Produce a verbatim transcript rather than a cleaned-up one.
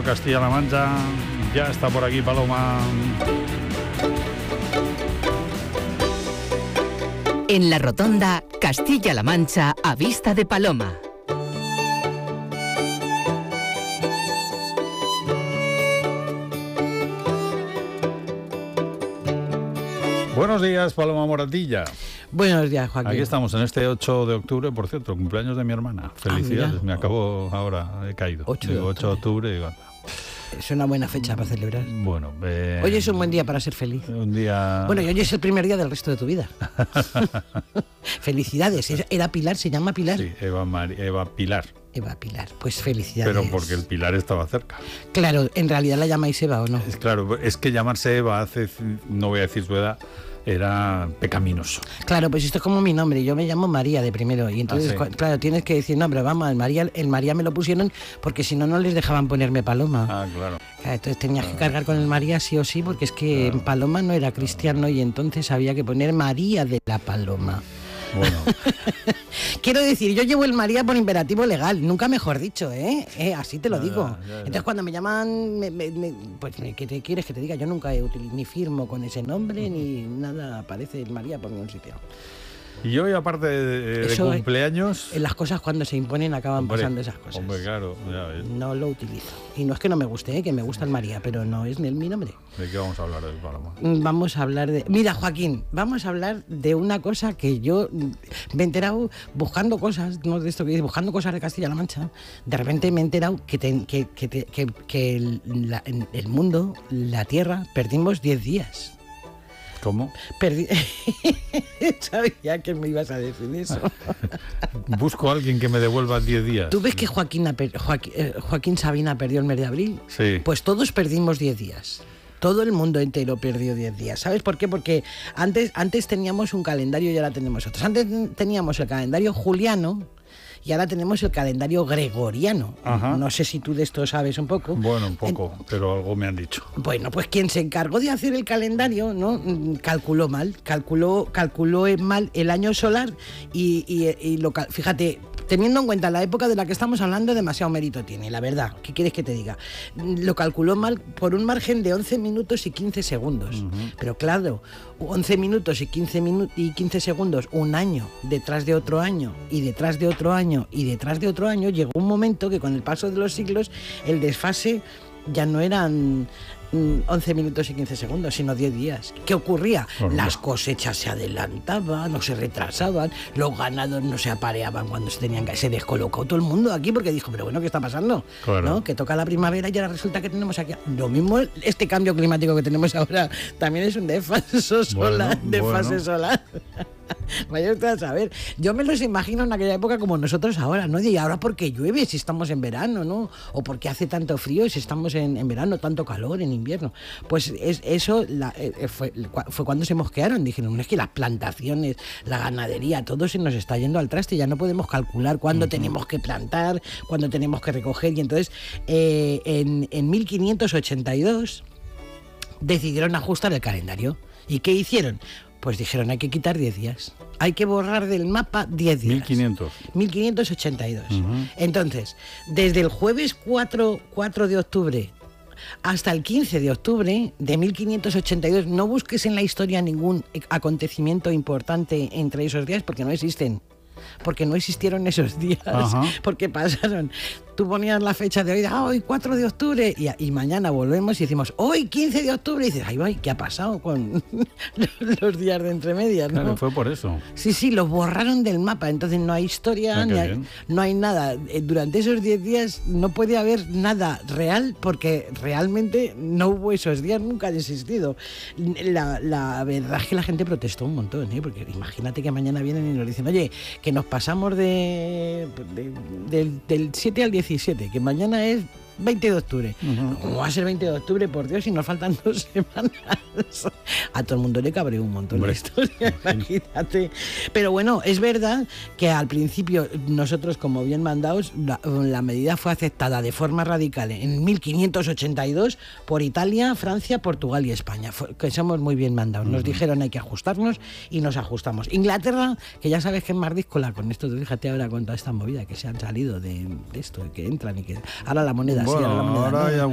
por Castilla-La Mancha. Ya está por aquí Paloma. En la rotonda Castilla-La Mancha a vista de Paloma. Buenos días, Paloma Moratilla. Buenos días, Joaquín. Aquí estamos en este ocho de octubre, por cierto, cumpleaños de mi hermana. Felicidades, ah, me acabo ahora, he caído. ocho digo, de ocho de octubre, digo, es una buena fecha para celebrar. Bueno, eh, hoy es un buen día para ser feliz. Un día... Bueno, y hoy es el primer día del resto de tu vida. Felicidades. Era Pilar, se llama Pilar. Sí, Eva, Mari... Eva Pilar. Eva Pilar, pues felicidades. Pero porque el Pilar estaba cerca. Claro, en realidad la llamáis Eva, ¿o no? Es, claro, es que llamarse Eva hace, no voy a decir su edad, era pecaminoso. Claro, pues esto es como mi nombre, yo me llamo María de primero y entonces, ah, ¿sí? Claro, tienes que decir, no, pero vamos, el María, el María me lo pusieron porque si no, no les dejaban ponerme Paloma. Ah, claro. Claro, entonces tenías claro. que cargar con el María sí o sí porque es que claro. Paloma no era cristiano y entonces había que poner María de la Paloma. Bueno. Quiero decir, yo llevo el María por imperativo legal, nunca mejor dicho, ¿eh? eh así te lo ya, digo. Ya, ya, ya. Entonces cuando me llaman, me, me, me, pues ¿qué te quieres que te diga? Yo nunca he utilizado, ni firmo con ese nombre, ni nada aparece el María por ningún sitio. Y hoy, aparte de, de cumpleaños... En las cosas cuando se imponen acaban hombre, pasando esas cosas. Hombre, claro, ya ves. No lo utilizo. Y no es que no me guste, ¿eh? Que me gusta el María, pero no es mi nombre. ¿De qué vamos a hablar hoy, Paloma? Vamos a hablar de... Mira, Joaquín, vamos a hablar de una cosa que yo me he enterado buscando cosas, no de esto que dice, buscando cosas de Castilla-La Mancha. De repente me he enterado que, te, que, que, te, que, que el, la, el mundo, la Tierra, perdimos diez días. ¿Cómo? Perdí... Sabía que me ibas a decir eso. Busco a alguien que me devuelva diez días. ¿Tú ves que Joaquín, per... Joaquín, eh, Joaquín Sabina perdió el mes de abril? Sí. Pues todos perdimos diez días. Todo el mundo entero perdió diez días. ¿Sabes por qué? Porque antes, antes teníamos un calendario y ahora tenemos otros. Antes teníamos el calendario juliano y ahora tenemos el calendario gregoriano. Ajá. No sé si tú de esto sabes un poco. Bueno, un poco, en... pero algo me han dicho. Bueno, pues quien se encargó de hacer el calendario, ¿no? Calculó mal, calculó, calculó mal el año solar y, y, y lo, fíjate, teniendo en cuenta la época de la que estamos hablando, demasiado mérito tiene, la verdad. ¿Qué quieres que te diga? Lo calculó mal por un margen de once minutos y quince segundos. Uh-huh. Pero claro, once minutos y quince, minu- y quince segundos, un año detrás de otro año y detrás de otro año y detrás de otro año, llegó un momento que con el paso de los siglos el desfase ya no eran once minutos y quince segundos, sino diez días. ¿Qué ocurría? Bueno, las cosechas se adelantaban o se retrasaban, los ganados no se apareaban cuando se tenían que... Se descolocó todo el mundo aquí porque dijo, pero bueno, ¿qué está pasando? Claro. ¿No? Que toca la primavera y ahora resulta que tenemos aquí... Lo mismo, este cambio climático que tenemos ahora también es un desfase solar. Bueno, desfase bueno. solar. Vaya usted a saber. Yo me los imagino en aquella época como nosotros ahora, ¿no? Y ahora porque llueve si estamos en verano, ¿no? O porque hace tanto frío si estamos en, en verano, tanto calor en invierno. Pues es, eso la, eh, fue, fue cuando se mosquearon. Dijeron, es que las plantaciones, la ganadería, todo se nos está yendo al traste. Ya no podemos calcular cuándo uh-huh. tenemos que plantar, cuándo tenemos que recoger. Y entonces, eh, en, en mil quinientos ochenta y dos decidieron ajustar el calendario. ¿Y qué hicieron? Pues dijeron, hay que quitar diez días. Hay que borrar del mapa diez días. mil quinientos. mil quinientos ochenta y dos. Uh-huh. Entonces, desde el jueves cuatro de octubre hasta el quince de octubre de mil quinientos ochenta y dos, no busques en la historia ningún acontecimiento importante entre esos días porque no existen. Porque no existieron esos días. Uh-huh. Porque pasaron... Tú ponías la fecha de hoy, ah, hoy cuatro de octubre, y, y mañana volvemos y decimos, hoy quince de octubre, y dices, ay, ay, ¿qué ha pasado con los días de entre medias? ¿No? Claro, fue por eso. Sí, sí, los borraron del mapa, entonces no hay historia, ah, ni hay, no hay nada. Durante esos diez días no puede haber nada real, porque realmente no hubo esos días, nunca han existido. La, la verdad es que la gente protestó un montón, ¿eh? Porque imagínate que mañana vienen y nos dicen, oye, que nos pasamos de, de, de del siete al diecisiete, que mañana es veinte de octubre. Uh-huh. ¿Cómo va a ser veinte de octubre? Por Dios, si nos faltan dos semanas. A todo el mundo le cabreó un montón Hombre. la historia, imagínate. Pero bueno, es verdad que al principio nosotros, como bien mandados, la, la medida fue aceptada de forma radical en mil quinientos ochenta y dos por Italia, Francia, Portugal y España, fue, que somos muy bien mandados. Nos uh-huh. dijeron hay que ajustarnos y nos ajustamos. Inglaterra, que ya sabes que es más díscola con esto, fíjate ahora con toda esta movida que se han salido de, de esto, que entran y que ahora la moneda bueno, sí, ahora la moneda ahora no. ya